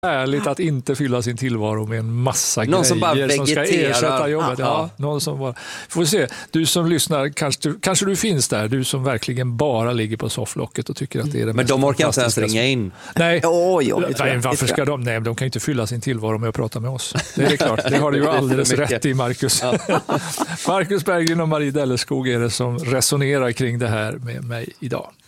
Härligt att inte fylla sin tillvaro med en massa någon grejer som ska ersätta jobbet. Ja. Någon som bara... Får se, du som lyssnar, kanske du finns där, du som verkligen bara ligger på sofflocket och tycker att det är det. Men de orkar inte ens ringa in. Nej, Nej, varför ska de? Nej, de kan ju inte fylla sin tillvaro med att prata med oss. Det är klart, det har du ju alldeles rätt i, Marcus. Ja. Marcus Berggren och Marie Delleskog är det som resonerar kring det här med mig idag.